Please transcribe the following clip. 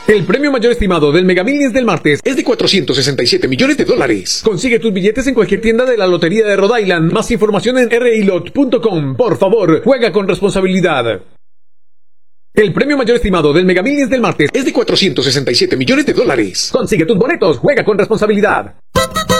El premio mayor estimado del Mega Millions del martes es de $467 millones. Consigue tus billetes en cualquier tienda de la Lotería de Rhode Island. Más información en rilot.com. Por favor, juega con responsabilidad. El premio mayor estimado del Mega Millions del martes es de $467 millones. Consigue tus boletos, juega con responsabilidad.